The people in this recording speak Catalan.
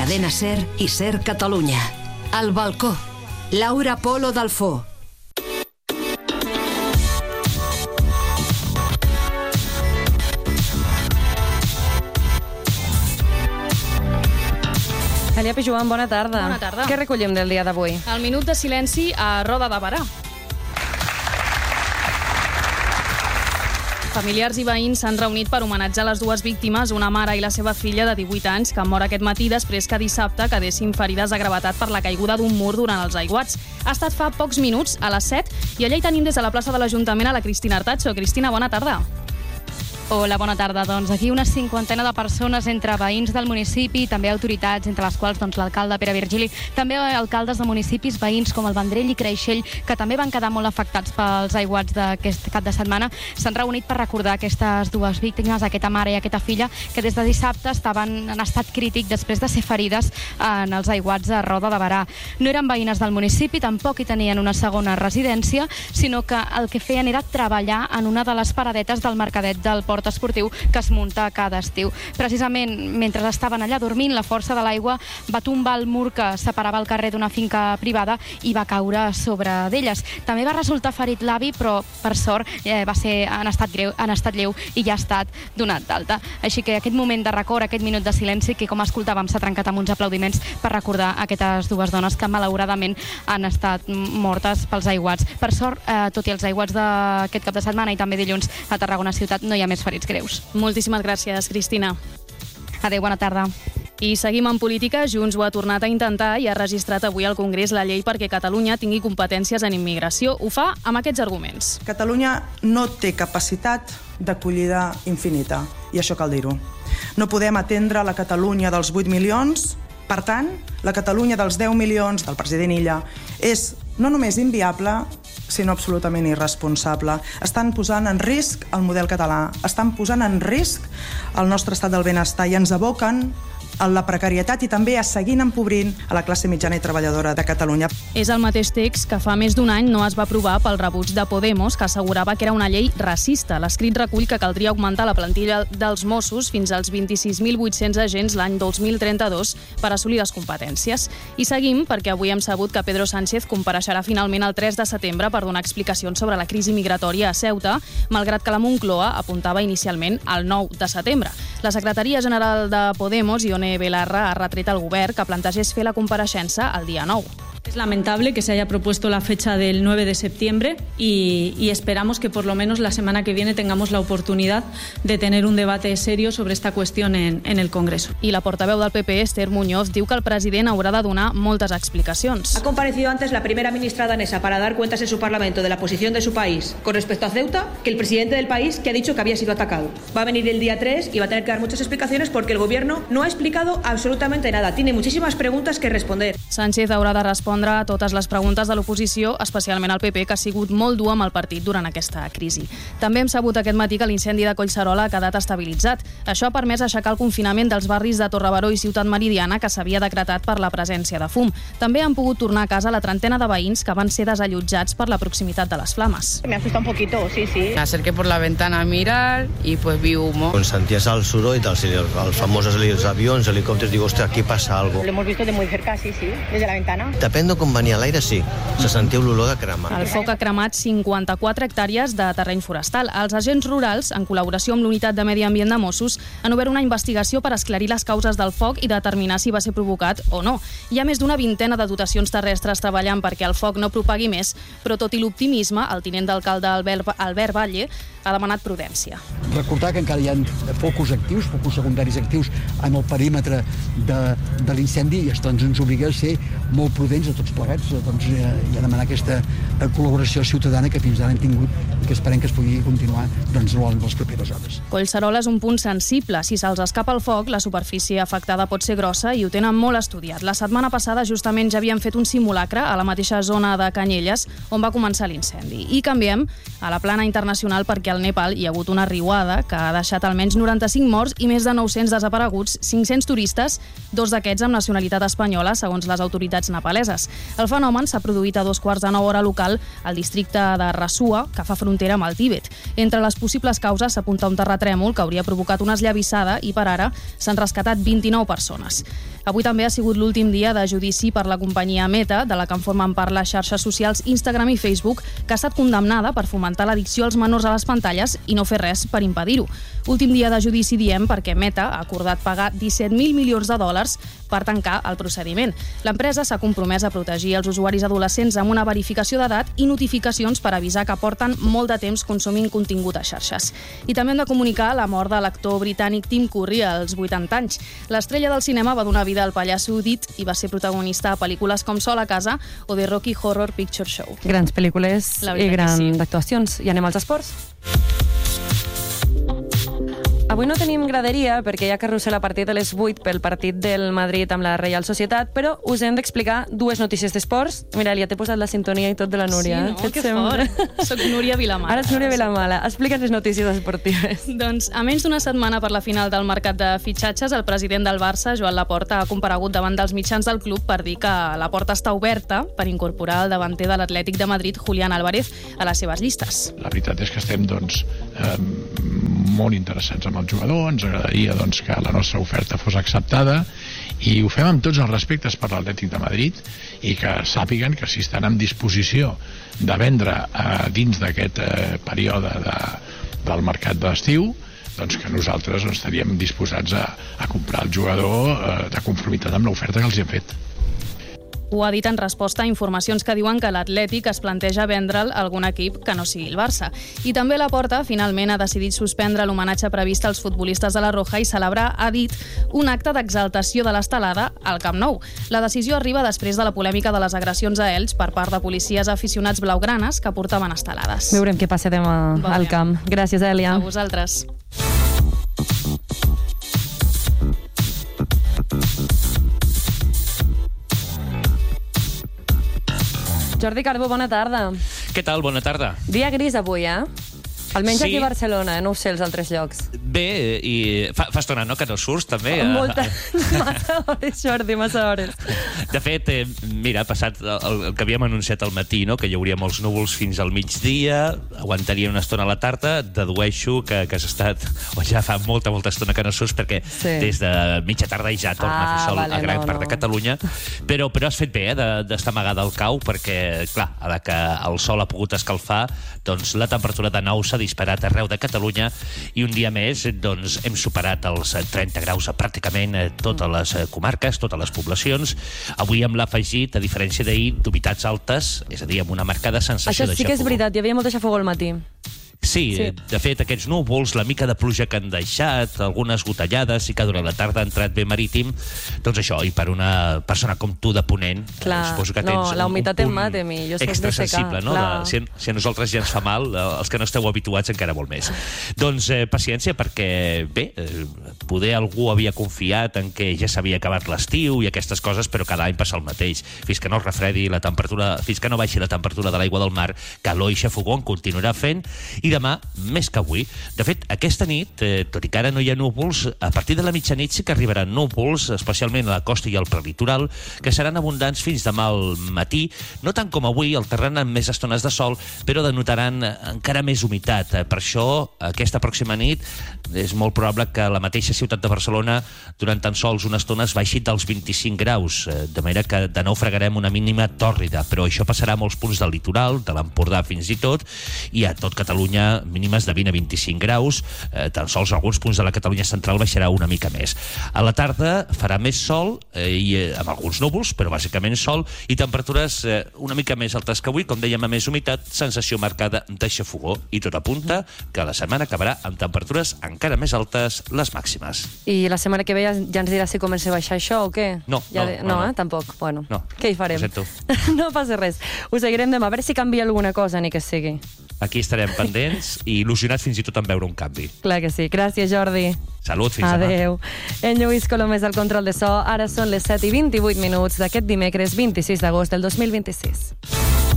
Cadena SER i SER Catalunya. El balcó. Laura Polo Dalfó. Elia Pijuan, bona tarda. Bona tarda. Què recollim del dia d'avui? El minut de silenci a Roda de Berà. Familiars i veïns s'han reunit per homenatjar les dues víctimes, una mare i la seva filla de 18 anys, que han mort aquest matí després que dissabte quedessin ferides de gravetat per la caiguda d'un mur durant els aiguats. Ha estat fa pocs minuts, a les 7, i allà hi tenim des de la plaça de l'Ajuntament a la Cristina Artacho. Cristina, bona tarda. Hola, bona tarda. Doncs aquí una cinquantena de persones entre veïns del municipi i també autoritats, entre les quals l'alcalde Pere Virgili, també alcaldes de municipis veïns com el Vendrell i Creixell, que també van quedar molt afectats pels aiguats d'aquest cap de setmana. S'han reunit per recordar aquestes dues víctimes, aquesta mare i aquesta filla, que des de dissabte estaven en estat crític després de ser ferides en els aiguats a Roda de Berà. No eren veïnes del municipi, tampoc hi tenien una segona residència, sinó que el que feien era treballar en una de les paradetes del mercadet del Port Esportiu que es munta cada estiu. Precisament, mentre estaven allà dormint, la força de l'aigua va tombar el mur que separava el carrer d'una finca privada i va caure sobre d'elles. També va resultar ferit l'avi, però per sort va ser en estat lleu i ja ha estat donat d'alta. Així que aquest moment de record, aquest minut de silenci, que com escoltàvem s'ha trencat amb uns aplaudiments per recordar aquestes dues dones que malauradament han estat mortes pels aiguats. Per sort, tot i els aiguats d'aquest cap de setmana i també dilluns a Tarragona ciutat, no hi ha més ferits greus. Moltíssimes gràcies, Cristina. Adéu, bona tarda. I seguim en política. Junts ho ha tornat a intentar i ha registrat avui al Congrés la llei perquè Catalunya tingui competències en immigració. Ho fa amb aquests arguments. Catalunya no té capacitat d'acollida infinita, i això cal dir-ho. No podem atendre la Catalunya dels 8 milions. Per tant, la Catalunya dels 10 milions del president Illa és no només inviable, sinó absolutament irresponsable. Estan posant en risc el model català, estan posant en risc el nostre estat del benestar i ens aboquen a la precarietat i també a seguir empobrint a la classe mitjana i treballadora de Catalunya. És el mateix text que fa més d'un any no es va aprovar pel rebuig de Podemos, que assegurava que era una llei racista. L'escrit recull que caldria augmentar la plantilla dels Mossos fins als 26.800 agents l'any 2032 per assolir les competències. I seguim perquè avui hem sabut que Pedro Sánchez compareixerà finalment el 3 de setembre per donar explicacions sobre la crisi migratòria a Ceuta, malgrat que la Moncloa apuntava inicialment al 9 de setembre. La secretaria general de Podemos, Ione Belarra, ha retret al govern que plantegés fer la compareixença el dia 9. Es lamentable que se haya propuesto la fecha del 9 de septiembre y esperamos que por lo menos la semana que viene tengamos la oportunidad de tener un debate serio sobre esta cuestión en el Congreso. I la portaveu del PP, Esther Muñoz, diu que el president haurà de donar moltes explicacions. Ha comparecido antes la primera ministra danesa para dar cuentas en su Parlamento de la posición de su país con respecto a Ceuta que el presidente del país, que ha dicho que había sido atacado. Va a venir el día 3 y va a tener que dar muchas explicaciones porque el gobierno no ha explicado absolutamente nada. Tiene muchísimas preguntas que responder. Sánchez haurà de respondre a totes les preguntes de l'oposició, especialment al PP, que ha sigut molt dur amb el partit durant aquesta crisi. També hem sabut aquest matí que l'incendi de Collserola ha quedat estabilitzat. Això ha permès aixecar el confinament dels barris de Torrebaró i Ciutat Meridiana, que s'havia decretat per la presència de fum. També han pogut tornar a casa la trentena de veïns que van ser desallotjats per la proximitat de les flames. Me asusta un poquito, sí. Me acerqué por la ventana a mirar y pues vi humo. Sentías el soroll dels famosos avions, helicòpters, digo, hostia, aquí pasa algo. Lo hemos visto de muy cerca, sí, desde la ventana. Depèn de com venia l'aire, sí. Se sentia l'olor de crema. El foc ha cremat 54 hectàrees de terreny forestal. Els agents rurals, en col·laboració amb l'Unitat de Medi Ambient de Mossos, han obert una investigació per esclarir les causes del foc i determinar si va ser provocat o no. Hi ha més d'una vintena de dotacions terrestres treballant perquè el foc no propagui més, però tot i l'optimisme, el tinent d'alcalde Albert Valle ha demanat prudència. Recordar que encara hi ha focus actius, focus secundaris actius en el perímetre de l'incendi i això ens obliga a ser molt prudents a tots plegats i a demanar aquesta col·laboració ciutadana que fins ara hem tingut i que esperem que es pugui continuar en les properes hores. Collserola és un punt sensible. Si se'ls escapa el foc, la superfície afectada pot ser grossa i ho tenen molt estudiat. La setmana passada justament ja havien fet un simulacre a la mateixa zona de Canyelles on va començar l'incendi. I canviem a la plana internacional perquè al Nepal hi ha hagut una riuada que ha deixat almenys 95 morts i més de 900 desapareguts, 500 turistes, 2 d'aquests amb nacionalitat espanyola, segons les autoritats nepaleses. El fenomen s'ha produït a 2:15 hora local al districte de Rasua, que fa frontera amb el Tíbet. Entre les possibles causes s'apunta un terratrèmol que hauria provocat una esllavissada i per ara s'han rescatat 29 persones. Avui també ha sigut l'últim dia de judici per la companyia Meta, de la que en formen part les xarxes socials Instagram i Facebook, que ha estat condemnada per fomentar l'addicció als menors a les pantalles i no fer res per impedir-ho. Últim dia de judici, diem, perquè Meta ha acordat pagar $17.000 milions per tancar el procediment. L'empresa s'ha compromès a protegir els usuaris adolescents amb una verificació d'edat i notificacions per avisar que porten molt de temps consumint contingut a xarxes. I també hem de comunicar la mort de l'actor britànic Tim Curry als 80 anys. L'estrella del cinema va donar vida al pallasso Dit i va ser protagonista a pel·lícules com Sol a casa o The Rocky Horror Picture Show. Grans pel·lícules i grans actuacions. I anem als esports. Avui no tenim graderia perquè hi ha carrusel a partir de les 8 pel partit del Madrid amb la Reial Societat, però us hem d'explicar dues notícies d'esports. Mira, ja t'he posat la sintonia i tot de la Núria. Sí, no? Que fort. Soc Núria Vilamala. Ara ets Núria Vilamala. Explica'ns les notícies esportives. Doncs, a menys d'una setmana per la final del mercat de fitxatges, el president del Barça, Joan Laporta, ha comparegut davant dels mitjans del club per dir que la porta està oberta per incorporar el davanter de l'Atlètic de Madrid, Julián Álvarez, a les seves llistes. La veritat és que estem, molt interessats amb el jugador, ens agradaria que la nostra oferta fos acceptada i ho fem amb tots els respectes per l'Atlètic de Madrid i que sàpiguen que si estan en disposició de vendre dins d'aquest període del mercat d'estiu, que nosaltres estaríem disposats a comprar el jugador de conformitat amb l'oferta que els hem fet. Ho ha dit en resposta a informacions que diuen que l'Atlètic es planteja vendre'l a algun equip que no sigui el Barça. I també Laporta finalment ha decidit suspendre l'homenatge previst als futbolistes de la Roja i celebrar, ha dit, un acte d'exaltació de l'estelada al Camp Nou. La decisió arriba després de la polèmica de les agressions a Elx per part de policies aficionats blaugranes que portaven estelades. Veurem què passa demà al camp. Gràcies, Èlia. A vosaltres. Jordi Carbó, bona tarda. Què tal? Bona tarda. Dia gris avui, Almenys aquí a Barcelona, no ho sé, els altres llocs. Bé, i fa estona, no?, que no surts, també. Massa hores, Jordi, massa hores. De fet, mira, ha passat el que havíem anunciat al matí, no?, que hi hauria molts núvols fins al migdia, aguantaria una estona a la tarda, dedueixo que has estat, o ja fa molta estona que no surts, perquè des de mitja tarda ja torna a fer sol a gran part de Catalunya, però has fet bé, d'estar amagada al cau, perquè, clar, a la que el sol ha pogut escalfar, doncs la temperatura de nou s'ha disparat arreu de Catalunya i un dia més hem superat els 30 graus a pràcticament totes les comarques, totes les poblacions. Avui amb l'afegit, a diferència d'ahir, d'humitats altes, és a dir, amb una marcada sensació de xafogó. Això sí que és veritat, hi havia molta xafogó al matí. Sí, de fet, aquests núvols, la mica de pluja que han deixat, algunes gotellades, sí que durant la tarda ha entrat bé marítim, doncs això, i per una persona com tu de Ponent, suposo que tens la humitat em mata a mi, jo soc extra de secar. Sensible, no? Si a nosaltres ja ens fa mal, els que no esteu habituats encara molt més. Doncs paciència, perquè bé, poder algú havia confiat en que ja s'havia acabat l'estiu i aquestes coses, però cada any passa el mateix. Fins que no es refredi la temperatura, fins que no baixi la temperatura de l'aigua del mar, calor i xafogó en continuarà fent, i demà, més que avui. De fet, aquesta nit, tot i que ara no hi ha núvols, a partir de la mitjanit sí que arribaran núvols, especialment a la costa i al prelitoral, que seran abundants fins demà al matí, no tant com avui, alternant amb més estones de sol, però denotaran encara més humitat. Per això, aquesta pròxima nit, és molt probable que la mateixa ciutat de Barcelona, durant tan sols una estona, es baixi dels 25 graus, de manera que de nou fregarem una mínima tòrrida, però això passarà a molts punts del litoral, de l'Empordà fins i tot, i a tot Catalunya mínimes de 20 a 25 graus, tan sols alguns punts de la Catalunya central baixarà una mica més. A la tarda farà més sol, i amb alguns núvols, però bàsicament sol, i temperatures una mica més altes que avui, com dèiem, a més humitat, sensació marcada de xafogó, i tot apunta que la setmana acabarà amb temperatures encara més altes, les màximes. I la setmana que ve ja ens dirà si comença a baixar això o què? No, tampoc. Bueno, no. Què hi farem? Ho sento. No passa res. Ho seguirem demà, a veure si canvia alguna cosa, ni que sigui. Aquí estarem pendents i il·lusionats fins i tot en veure un canvi. Clar que sí. Gràcies, Jordi. Salut, fins demà. Adéu. En Lluís Colomés al control de so. Ara són les 7:28 d'aquest dimecres 26 d'agost del 2026.